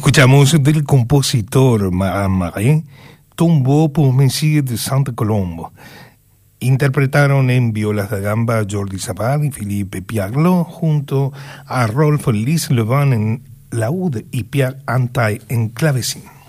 Escuchamos del compositor Marais, Tombeau pour Messier de Santa Colombo. Interpretaron en violas da gamba Jordi Savall y Philippe Piaglo junto a Rolf Lislevin en laúd y Pierre Antay en clavecín.